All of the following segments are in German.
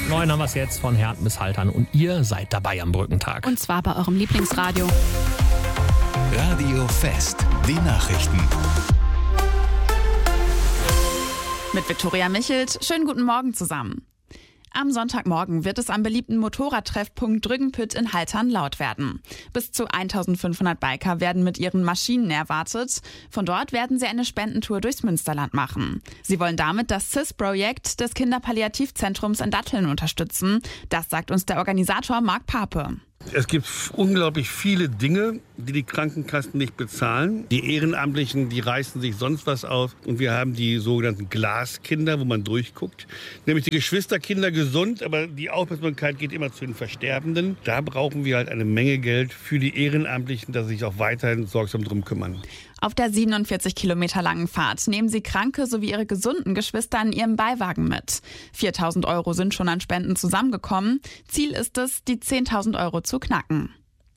9 haben wir es jetzt von Herten bis Haltern und ihr seid dabei am Brückentag. Und zwar bei eurem Lieblingsradio. Radio Fest, die Nachrichten. Mit Viktoria Michelt. Schönen guten Morgen zusammen. Am Sonntagmorgen wird es am beliebten Motorradtreffpunkt Drügenpütt in Haltern laut werden. Bis zu 1500 Biker werden mit ihren Maschinen erwartet. Von dort werden sie eine Spendentour durchs Münsterland machen. Sie wollen damit das CIS-Projekt des Kinderpalliativzentrums in Datteln unterstützen. Das sagt uns der Organisator Marc Pape. Es gibt unglaublich viele Dinge, die die Krankenkassen nicht bezahlen. Die Ehrenamtlichen, die reißen sich sonst was auf. Und wir haben die sogenannten Glaskinder, wo man durchguckt. Nämlich die Geschwisterkinder gesund, aber die Aufmerksamkeit geht immer zu den Versterbenden. Da brauchen wir halt eine Menge Geld für die Ehrenamtlichen, dass sie sich auch weiterhin sorgsam drum kümmern. Auf der 47 Kilometer langen Fahrt nehmen sie kranke sowie ihre gesunden Geschwister in ihrem Beiwagen mit. 4.000 Euro sind schon an Spenden zusammengekommen. Ziel ist es, die 10.000 Euro zu knacken.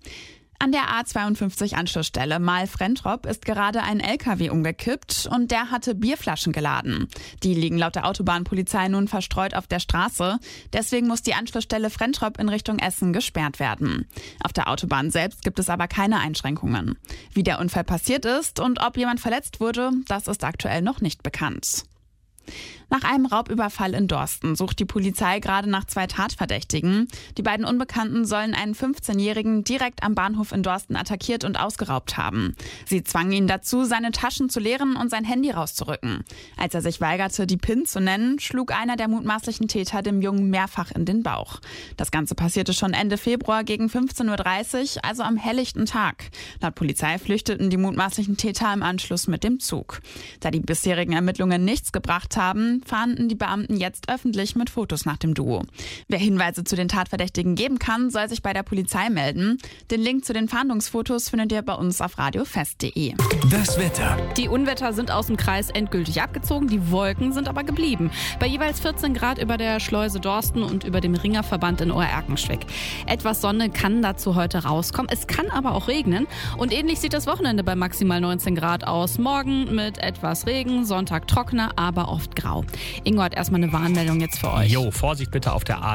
An der A52-Anschlussstelle Mahl-Frentrop ist gerade ein LKW umgekippt und der hatte Bierflaschen geladen. Die liegen laut der Autobahnpolizei nun verstreut auf der Straße. Deswegen muss die Anschlussstelle Frentrop in Richtung Essen gesperrt werden. Auf der Autobahn selbst gibt es aber keine Einschränkungen. Wie der Unfall passiert ist und ob jemand verletzt wurde, das ist aktuell noch nicht bekannt. Nach einem Raubüberfall in Dorsten sucht die Polizei gerade nach 2 Tatverdächtigen. Die beiden Unbekannten sollen einen 15-Jährigen direkt am Bahnhof in Dorsten attackiert und ausgeraubt haben. Sie zwangen ihn dazu, seine Taschen zu leeren und sein Handy rauszurücken. Als er sich weigerte, die PIN zu nennen, schlug einer der mutmaßlichen Täter dem Jungen mehrfach in den Bauch. Das Ganze passierte schon Ende Februar gegen 15.30 Uhr, also am helllichten Tag. Laut Polizei flüchteten die mutmaßlichen Täter im Anschluss mit dem Zug. Da die bisherigen Ermittlungen nichts gebracht haben, fahnden die Beamten jetzt öffentlich mit Fotos nach dem Duo. Wer Hinweise zu den Tatverdächtigen geben kann, soll sich bei der Polizei melden. Den Link zu den Fahndungsfotos findet ihr bei uns auf radiofest.de. Das Wetter. Die Unwetter sind aus dem Kreis endgültig abgezogen, die Wolken sind aber geblieben. Bei jeweils 14 Grad über der Schleuse Dorsten und über dem Ringerverband in Ohr-Erkenschwick. Etwas Sonne kann dazu heute rauskommen, es kann aber auch regnen. Und ähnlich sieht das Wochenende bei maximal 19 Grad aus. Morgen mit etwas Regen, Sonntag trockener, aber oft grau. Ingo hat erstmal eine Warnmeldung jetzt für euch. Vorsicht bitte auf der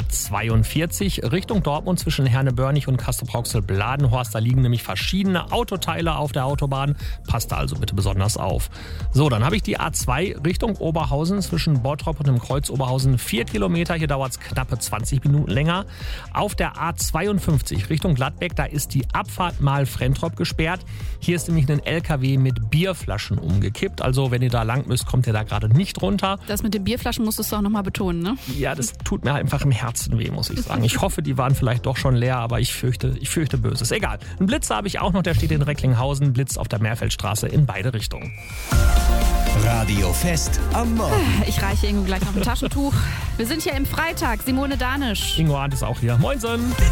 A42 Richtung Dortmund zwischen Herne-Börnich und Castrop-Rauxel-Bladenhorst. Da liegen nämlich verschiedene Autoteile auf der Autobahn. Passt da also bitte besonders auf. So, dann habe ich die A2 Richtung Oberhausen zwischen Bottrop und dem Kreuz Oberhausen 4 Kilometer. Hier dauert es knappe 20 Minuten länger. Auf der A52 Richtung Gladbeck, da ist die Abfahrt Mahl-Frentrop gesperrt. Hier ist nämlich ein LKW mit Bierflaschen umgekippt. Also wenn ihr da lang müsst, kommt ihr da gerade nicht runter. Das mit den Bierflaschen musstest du auch nochmal betonen, ne? Ja, das tut mir einfach im Herzen weh, muss ich sagen. Ich hoffe, die waren vielleicht doch schon leer, aber ich fürchte Böses. Egal. Einen Blitzer habe ich auch noch, der steht in Recklinghausen. Blitz auf der Meerfeldstraße in beide Richtungen. Radio Fest am Morgen. Ich reiche Ingo gleich noch ein Taschentuch. Wir sind hier im Freitag. Simone Danisch. Ingo Arndt ist auch hier. Moinsen.